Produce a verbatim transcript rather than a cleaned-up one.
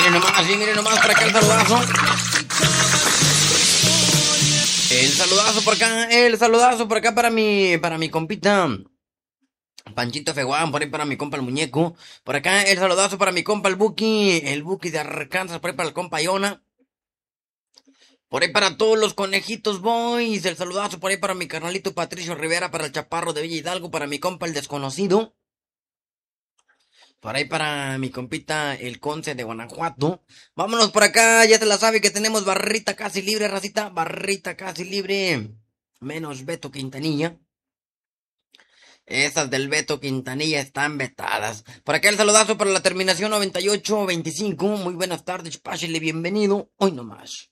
miren nomás, sí, miren nomás, para acá el saludazo. El saludazo por acá, el saludazo por acá para mi, para mi compita Panchito Feguán, por ahí para mi compa el muñeco. Por acá el saludazo para mi compa el Buki, el Buki de Arkansas, por ahí para el compa Iona. Por ahí para todos los conejitos boys, el saludazo por ahí para mi carnalito Patricio Rivera, para el chaparro de Villa Hidalgo, para mi compa el desconocido. Por ahí para mi compita el Conce de Guanajuato. Vámonos por acá, ya se la sabe que tenemos barrita casi libre, racita, barrita casi libre. Menos Beto Quintanilla. Esas del Beto Quintanilla están vetadas. Por acá el saludazo para la terminación noventa y ocho veinticinco. Muy buenas tardes, pásele bienvenido. Hoy nomás.